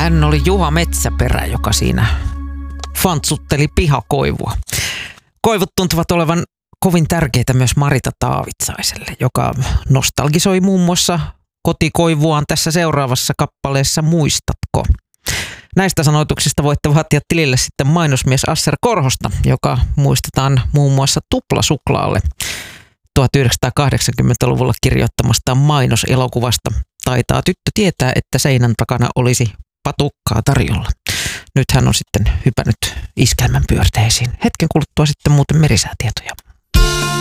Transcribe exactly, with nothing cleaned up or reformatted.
Hän oli Juha Metsäperä, joka siinä fantsutteli pihakoivua. Koivut tuntuvat olevan kovin tärkeitä myös Marita Taavitsaiselle, joka nostalgisoi muun muassa kotikoivuaan tässä seuraavassa kappaleessa Muistatko? Näistä sanoituksista voitte vaatia tilille sitten mainosmies Asser Korhosta, joka muistetaan muun muassa Tuplasuklaalle tuhatyhdeksänsataakahdeksankymmentäluvulla kirjoittamastaan mainoselokuvasta. Taitaa tyttö tietää, että seinän takana olisi patukkaa tarjolla. Nyt hän on sitten hypännyt iskelmän pyörteisiin. Hetken kuluttua sitten muuten merisäätietoja.